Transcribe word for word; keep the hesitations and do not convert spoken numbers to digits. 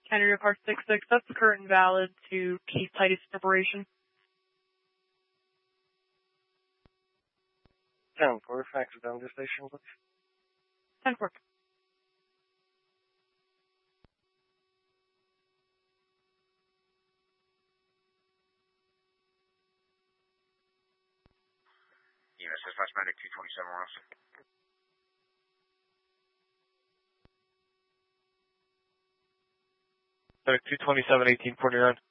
Canada Car six six, that's current and valid to Keith Titus Corporation. ten four, fax it down to the station, please. ten four. U S S Fast Medic two twenty-seven Ross. Medic two twenty-seven, eighteen forty-nine.